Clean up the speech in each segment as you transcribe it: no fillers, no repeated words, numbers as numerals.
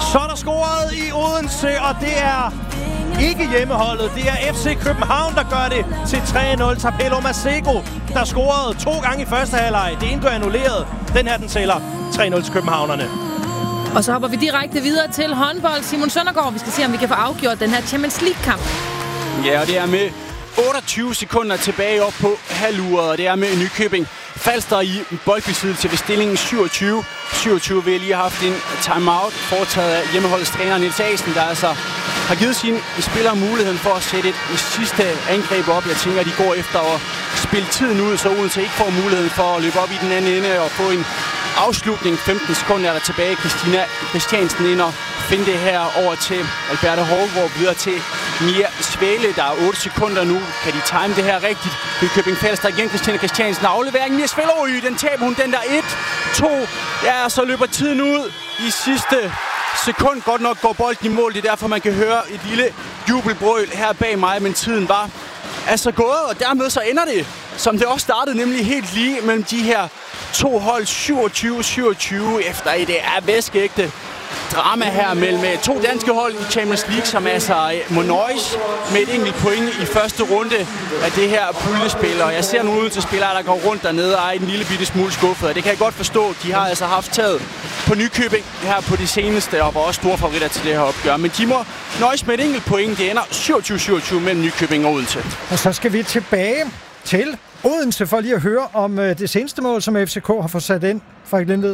Så er der scoret i Odense, og det er ikke hjemmeholdet. Det er FC København, der gør det til 3-0. Tapelo Masego, der scorede 2 gange i første halvleg. Det ene blev annulleret. Den her, den tæller 3-0 til københavnerne. Og så hopper vi direkte videre til håndbold. Simon Søndergaard, vi skal se, om vi kan få afgjort den her Champions League-kamp. Ja, og det er med 28 sekunder tilbage op på halvuret, og det er med Nykøbing Falster i boldbesiddelse ved stillingen 27. 27 vil lige have haft en timeout foretaget af hjemmeholdets træner Niels Asen, der altså har givet sine spillere muligheden for at sætte et sidste angreb op. Jeg tænker, at de går efter at spille tiden ud, så Odense ikke får muligheden for at løbe op i den anden ende og få en afslutning. 15 sekunder er der tilbage. Christina Christiansen ind og finde det her over til Alberta Hårgaard, videre til Mia Svæle. Der er 8 sekunder nu. Kan de time det her rigtigt? Nykøbing Falster igen. Christina Christiansen aflevering. Mia Svæle, den taber hun. Den der 1-2. Ja, så løber tiden ud i sidste sekund. Godt nok går bolden i mål. Det er derfor, man kan høre et lille jubelbrøl her bag mig. Men tiden var altså gået, og dermed så ender det, som det også startede, nemlig helt lige mellem de her to hold, 27-27, efter det er væskeægte drama her mellem to danske hold i Champions League, som altså må nøjes med et enkelt point i første runde af det her puljespil. Og jeg ser nogle ud til spillere, der går rundt dernede og er en lille bitte smule skuffet, og det kan jeg godt forstå. De har altså haft taget på Nykøbing her på de seneste, og var også store favoritter til det her opgør. Men de må nøjes med et enkelt point. Det ender 27-27 mellem Nykøbing og Odense. Og så skal vi tilbage til Odense for lige at høre om det seneste mål, som FCK har fået sat ind. Frederik Lindved.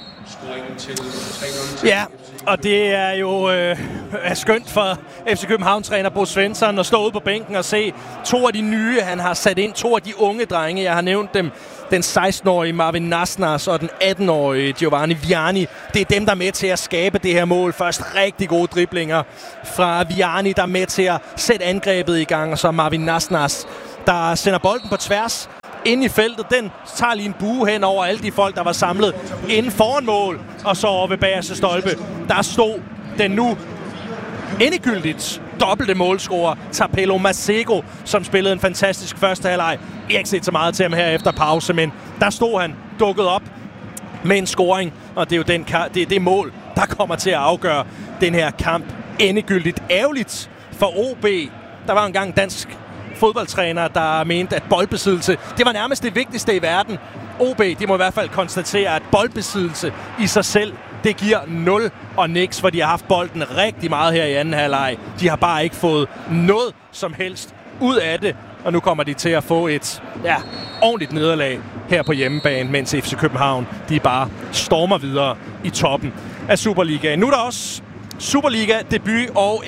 Ja, og det er jo skønt for FC København-træner Bo Svensson at stå ude på bænken og se 2 af de nye, han har sat ind. 2 af de unge drenge, jeg har nævnt dem. Den 16-årige Marvin Nasnas og den 18-årige Giovanni Viani. Det er dem, der er med til at skabe det her mål. Først rigtig gode driblinger fra Viani, der er med til at sætte angrebet i gang. Og så Marvin Nasnas, der sender bolden på tværs ind i feltet. Den tager lige en bue hen over alle de folk, der var samlet inden foran mål. Og så over ved bagerste stolpe, der stod den nu endegyldigt dobbelte målscorer Tapelo Masego, som spillede en fantastisk første halvleg. Vi har ikke set så meget til ham her efter pause, men der stod han dukket op med en scoring. Og det er jo det er det mål, der kommer til at afgøre den her kamp endegyldigt. Ærgerligt for OB. Der var engang dansk fodboldtræner, der mente, at boldbesiddelse, det var nærmest det vigtigste i verden. OB, de må i hvert fald konstatere, at boldbesiddelse i sig selv, det giver 0 og niks, for de har haft bolden rigtig meget her i anden halvleg. De har bare ikke fået noget som helst ud af det, og nu kommer de til at få et ordentligt nederlag her på hjemmebane, mens FC København, de bare stormer videre i toppen af Superligaen. Nu er der også Superliga-debut og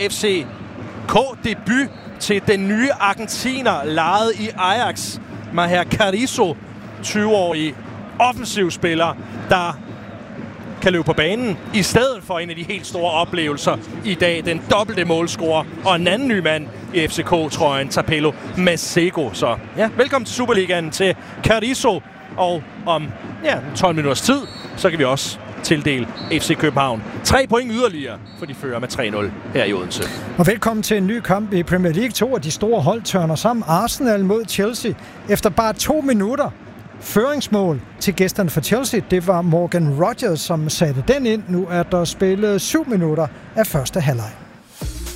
FCK-debut til den nye argentiner, lejet i Ajax, Maher Carrizo, 20-årig offensivspiller, der kan løbe på banen, i stedet for en af de helt store oplevelser i dag, den dobbelte målscorer og en anden ny mand i FCK-trøjen, Tapelo Masego. Så ja, velkommen til Superligaen til Carrizo, og om 12 minutters tid, så kan vi også tildele FC København 3 point yderligere, for de fører med 3-0 her i Odense. Og velkommen til en ny kamp i Premier League. 2 af de store hold tørner sammen. Arsenal mod Chelsea. Efter bare 2 minutter føringsmål til gæsterne for Chelsea. Det var Morgan Rogers, som satte den ind. Nu er der spillet 7 minutter af første halvleg.